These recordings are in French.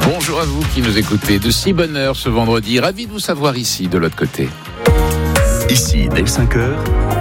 Bonjour à vous qui nous écoutez de si bonne heure ce vendredi. Ravi de vous savoir ici, de l'autre côté. Ici, dès 5h,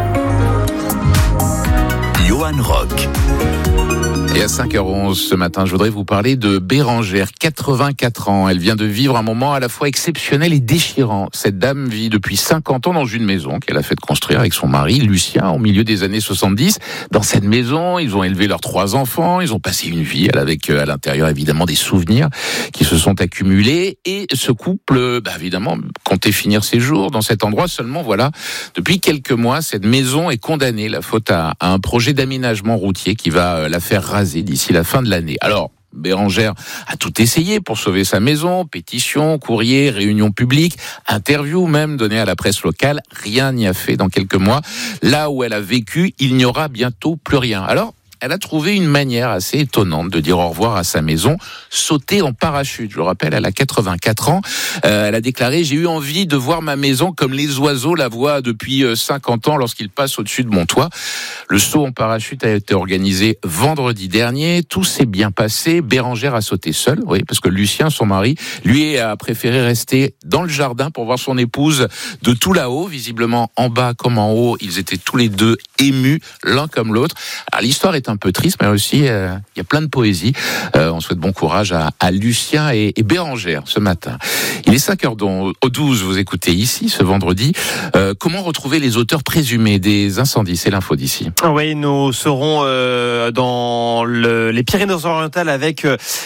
Johan Rock. Et à 5h11 ce matin, je voudrais vous parler de Bérangère, 84 ans. Elle vient de vivre un moment à la fois exceptionnel et déchirant. Cette dame vit depuis 50 ans dans une maison qu'elle a fait construire avec son mari, Lucien, au milieu des années 70. Dans cette maison, ils ont élevé leurs 3 enfants, ils ont passé une vie avec à l'intérieur évidemment des souvenirs qui se sont accumulés. Et ce couple, évidemment, comptait finir ses jours dans cet endroit. Seulement, voilà, depuis quelques mois, cette maison est condamnée, la faute à un projet d'aménagement routier qui va la faire raser d'ici la fin de l'année. Alors, Bérangère a tout essayé pour sauver sa maison, pétition, courrier, réunion publique, interview même donnée à la presse locale. Rien n'y a fait dans quelques mois. Là où elle a vécu, il n'y aura bientôt plus rien. Alors, elle a trouvé une manière assez étonnante de dire au revoir à sa maison, sauter en parachute. Je le rappelle, elle a 84 ans. Elle a déclaré « J'ai eu envie de voir ma maison comme les oiseaux la voient depuis 50 ans lorsqu'ils passent au-dessus de mon toit. » Le saut en parachute a été organisé vendredi dernier. Tout s'est bien passé. Bérangère a sauté seule, oui, parce que Lucien, son mari, lui a préféré rester dans le jardin pour voir son épouse de tout là-haut. Visiblement, en bas comme en haut, ils étaient tous les deux émus, l'un comme l'autre. Alors, l'histoire est un peu triste, mais aussi il y a plein de poésie. On souhaite bon courage à Lucien et Bérangère ce matin. Il est 5h12, vous écoutez ici ce vendredi. Comment retrouver les auteurs présumés des incendies? C'est l'info d'ici. Oui, nous serons dans les Pyrénées-Orientales avec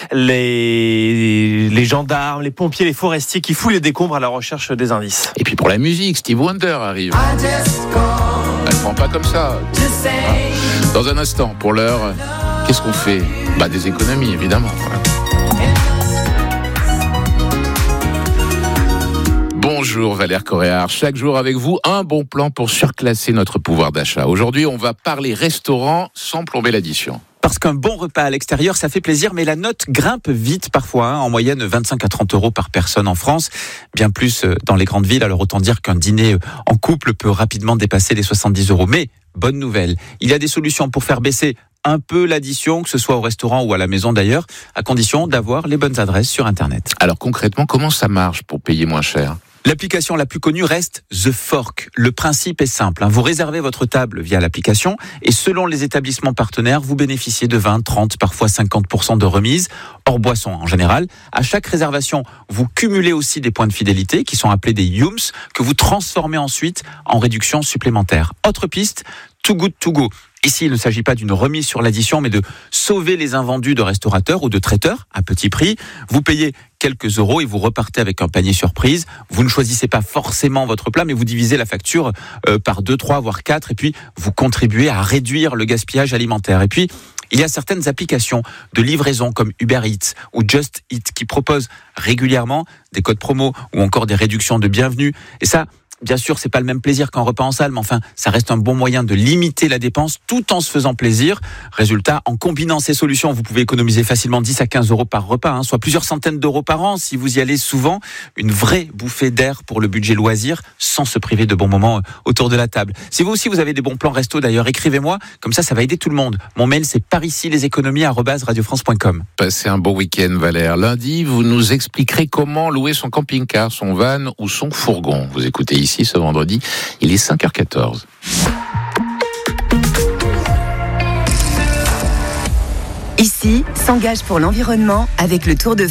les gendarmes, les pompiers, les forestiers qui fouillent les décombres à la recherche des indices. Et puis pour la musique, Stevie Wonder arrive. Elle prend pas comme ça. Dans un instant, pour l'heure, qu'est-ce qu'on fait? Des économies, évidemment. Bonjour Valère Coréard, chaque jour avec vous, un bon plan pour surclasser notre pouvoir d'achat. Aujourd'hui, on va parler restaurant sans plomber l'addition. Parce qu'un bon repas à l'extérieur, ça fait plaisir, mais la note grimpe vite parfois, en moyenne 25 à 30 euros par personne en France, bien plus dans les grandes villes. Alors autant dire qu'un dîner en couple peut rapidement dépasser les 70 euros. Mais bonne nouvelle, il y a des solutions pour faire baisser un peu l'addition, que ce soit au restaurant ou à la maison d'ailleurs, à condition d'avoir les bonnes adresses sur Internet. Alors concrètement, comment ça marche pour payer moins cher ? L'application la plus connue reste The Fork. Le principe est simple. Vous réservez votre table via l'application et selon les établissements partenaires, vous bénéficiez de 20, 30, parfois 50% de remise, hors boisson en général. À chaque réservation, vous cumulez aussi des points de fidélité qui sont appelés des Yums que vous transformez ensuite en réduction supplémentaire. Autre piste, Too Good To Go. Ici, il ne s'agit pas d'une remise sur l'addition, mais de sauver les invendus de restaurateurs ou de traiteurs à petit prix. Vous payez quelques euros et vous repartez avec un panier surprise. Vous ne choisissez pas forcément votre plat, mais vous divisez la facture par 2, 3, voire 4, et puis vous contribuez à réduire le gaspillage alimentaire. Et puis, il y a certaines applications de livraison comme Uber Eats ou Just Eat qui proposent régulièrement des codes promo ou encore des réductions de bienvenue. Et ça, bien sûr, c'est pas le même plaisir qu'un repas en salle, mais enfin, ça reste un bon moyen de limiter la dépense tout en se faisant plaisir. Résultat, en combinant ces solutions, vous pouvez économiser facilement 10 à 15 euros par repas, soit plusieurs centaines d'euros par an si vous y allez souvent. Une vraie bouffée d'air pour le budget loisir, sans se priver de bons moments autour de la table. Si vous aussi, vous avez des bons plans resto, d'ailleurs, écrivez-moi. Comme ça va aider tout le monde. Mon mail, c'est parici-leséconomies@radiofrance.com. Passez un bon week-end, Valère. Lundi, vous nous expliquerez comment louer son camping-car, son van ou son fourgon. Vous écoutez ici ce vendredi, il est 5h14. Ici, s'engage pour l'environnement avec le Tour de